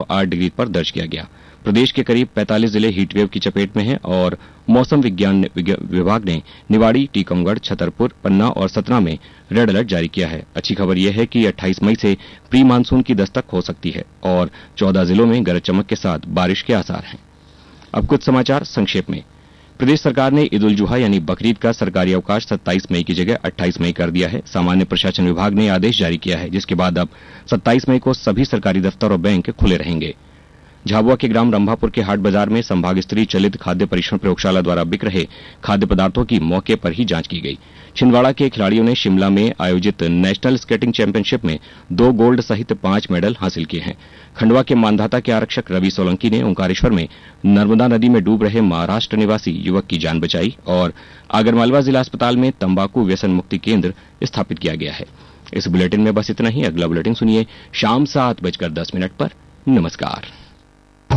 सिर्फ 8 डिग्री पर दर्ज किया गया। प्रदेश के करीब 45 जिले हीटवेव की चपेट में हैं और मौसम विज्ञान विभाग ने निवाड़ी, टीकमगढ़, छतरपुर, पन्ना और सतना में रेड अलर्ट जारी किया है। अच्छी खबर यह है कि 28 मई से प्री मानसून की दस्तक हो सकती है और 14 जिलों में गरज चमक के साथ बारिश के आसार हैं। अब कुछ समाचार संक्षेप में। प्रदेश सरकार ने ईद उल जुहा यानी बकरीद का सरकारी अवकाश 27 मई की जगह 28 मई कर दिया है। सामान्य प्रशासन विभाग ने आदेश जारी किया है, जिसके बाद अब 27 मई को सभी सरकारी दफ्तर और बैंक खुले रहेंगे। झाबुआ के ग्राम रंभापुर के हाट बाजार में संभाग स्तरीय चलित खाद्य परीक्षण प्रयोगशाला द्वारा बिक रहे खाद्य पदार्थों की मौके पर ही जांच की गई। छिंदवाड़ा के खिलाड़ियों ने शिमला में आयोजित नेशनल स्केटिंग चैंपियनशिप में 2 गोल्ड सहित 5 मेडल हासिल किए हैं। खंडवा के मानधाता के आरक्षक रवि सोलंकी ने ओंकारेश्वर में नर्मदा नदी में डूब रहे महाराष्ट्र निवासी युवक की जान बचाई और आगरमालवा जिला अस्पताल में तंबाकू व्यसन मुक्ति केंद्र स्थापित किया गया है। इस बुलेटिन में बस इतना ही। अगला बुलेटिन सुनिए शाम 7:10 पर। नमस्कार।